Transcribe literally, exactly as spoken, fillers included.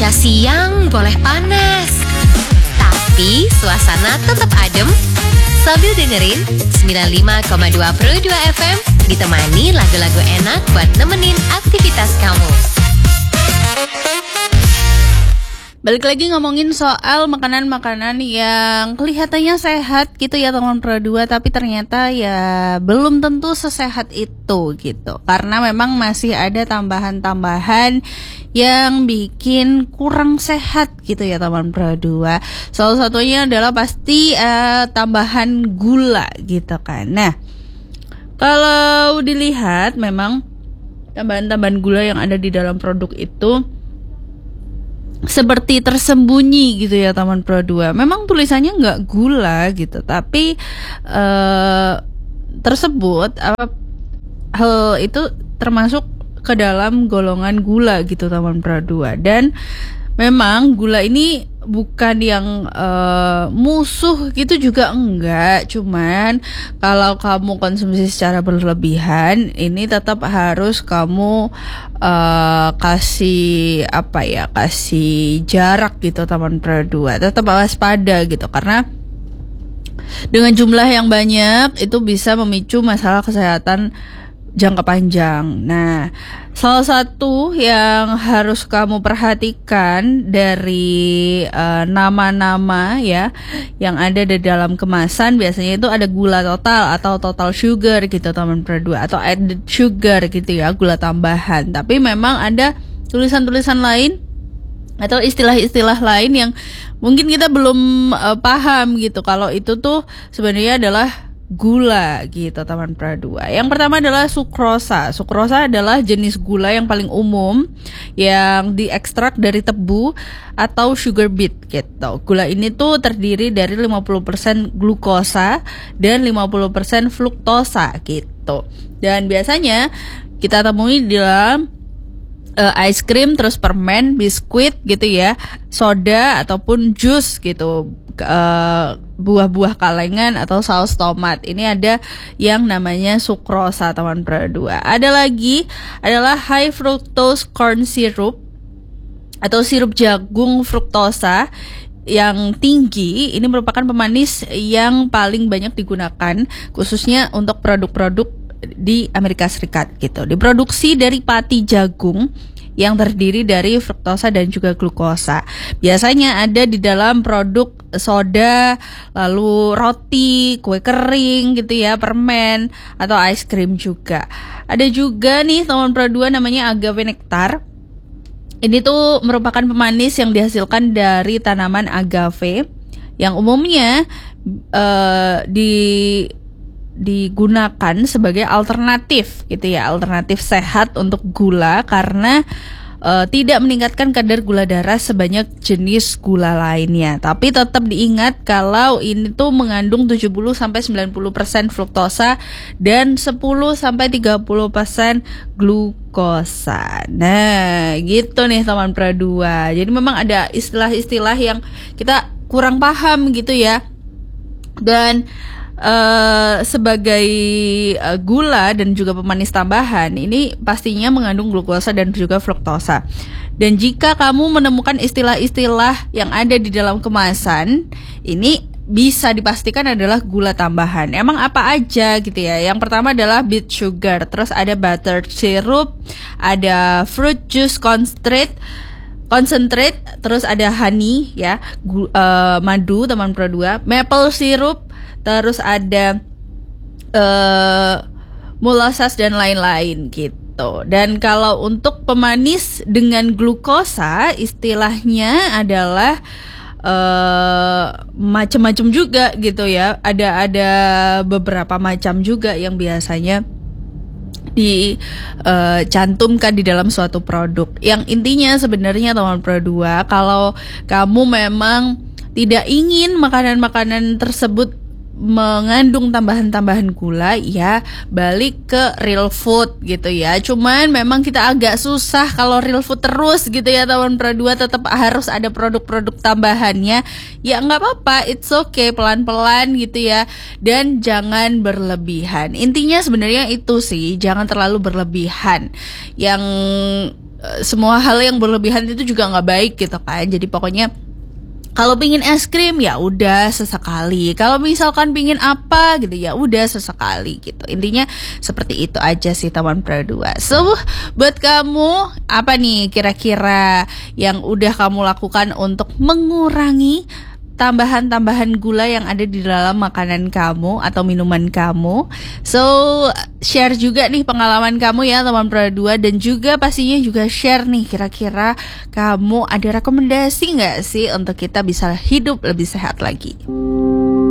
Cuaca siang boleh panas, tapi suasana tetap adem sambil dengerin sembilan puluh lima koma dua Pro dua F M, ditemani lagu-lagu enak buat nemenin aktivitas kamu. Balik lagi ngomongin soal makanan-makanan yang kelihatannya sehat gitu ya teman Pro dua, tapi ternyata ya belum tentu sesehat itu gitu. Karena memang masih ada tambahan-tambahan yang bikin kurang sehat gitu ya teman Pro dua. Salah satunya adalah pasti uh, tambahan gula gitu kan. Nah, kalau dilihat memang tambahan-tambahan gula yang ada di dalam produk itu seperti tersembunyi gitu ya teman Pro dua. Memang tulisannya nggak gula gitu, tapi uh, tersebut apa hal itu termasuk ke dalam golongan gula gitu teman Pro dua. Dan memang gula ini bukan yang uh, musuh gitu juga enggak, cuman kalau kamu konsumsi secara berlebihan ini tetap harus kamu uh, kasih apa ya kasih jarak gitu teman Pro dua. Tetap waspada gitu, karena dengan jumlah yang banyak itu bisa memicu masalah kesehatan jangka panjang. Nah, salah satu yang harus kamu perhatikan dari uh, nama-nama ya yang ada di dalam kemasan, biasanya itu ada gula total atau total sugar gitu teman Pro dua, atau added sugar gitu ya, gula tambahan. Tapi memang ada tulisan-tulisan lain atau istilah-istilah lain yang mungkin kita belum uh, paham gitu kalau itu tuh sebenarnya adalah gula gitu teman Pro dua. Yang pertama adalah sukrosa. Sukrosa adalah jenis gula yang paling umum yang diekstrak dari tebu atau sugar beet gitu. Gula ini tuh terdiri dari lima puluh persen glukosa dan lima puluh persen fruktosa gitu. Dan biasanya kita temui di dalam uh, ice cream, terus permen, biskuit gitu ya, soda ataupun jus gitu. Uh, buah-buah kalengan atau saus tomat. Ini ada yang namanya sukrosa teman Pro dua. Ada lagi adalah high fructose corn syrup atau sirup jagung fruktosa yang tinggi. Ini merupakan pemanis yang paling banyak digunakan khususnya untuk produk-produk di Amerika Serikat gitu. Diproduksi dari pati jagung yang terdiri dari fruktosa dan juga glukosa. Biasanya ada di dalam produk soda, lalu roti, kue kering gitu ya, permen atau ice cream juga. Ada juga nih teman Pro dua namanya agave nectar. Ini tuh merupakan pemanis yang dihasilkan dari tanaman agave yang umumnya uh, di digunakan sebagai alternatif gitu ya, alternatif sehat untuk gula karena uh, tidak meningkatkan kadar gula darah sebanyak jenis gula lainnya. Tapi tetap diingat kalau ini tuh mengandung tujuh puluh sampai sembilan puluh persen fruktosa dan sepuluh sampai tiga puluh persen glukosa. Nah, gitu nih teman Pro dua. Jadi memang ada istilah-istilah yang kita kurang paham gitu ya. Dan Uh, sebagai uh, gula dan juga pemanis tambahan, ini pastinya mengandung glukosa dan juga fruktosa. Dan jika kamu menemukan istilah-istilah yang ada di dalam kemasan, ini bisa dipastikan adalah gula tambahan. Emang apa aja gitu ya? Yang pertama adalah beet sugar, terus ada butter syrup, ada fruit juice concentrate, concentrate, terus ada honey ya, gu, uh, madu teman Pro dua, maple syrup, terus ada uh, molasses dan lain-lain gitu. Dan kalau untuk pemanis dengan glukosa, istilahnya adalah uh, macam-macam juga gitu ya. Ada ada beberapa macam juga yang biasanya dicantumkan uh, di dalam suatu produk. Yang intinya sebenarnya teman Pro dua, kalau kamu memang tidak ingin makanan-makanan tersebut mengandung tambahan-tambahan gula, ya balik ke real food gitu ya. Cuman memang kita agak susah kalau real food terus gitu ya teman Pro dua, tetap harus ada produk-produk tambahannya. Ya nggak apa-apa, it's okay, pelan-pelan gitu ya. Dan jangan berlebihan. Intinya sebenarnya itu sih, jangan terlalu berlebihan. Yang uh, semua hal yang berlebihan itu juga nggak baik gitu kan. Jadi pokoknya kalau pingin es krim ya udah sesekali. Kalau misalkan pingin apa gitu ya udah sesekali gitu. Intinya seperti itu aja sih teman Pro dua. So buat kamu apa nih kira-kira yang udah kamu lakukan untuk mengurangi tambahan-tambahan gula yang ada di dalam makanan kamu atau minuman kamu. So share juga nih pengalaman kamu ya teman Pro dua. Dan juga pastinya juga share nih kira-kira kamu ada rekomendasi gak sih untuk kita bisa hidup lebih sehat lagi.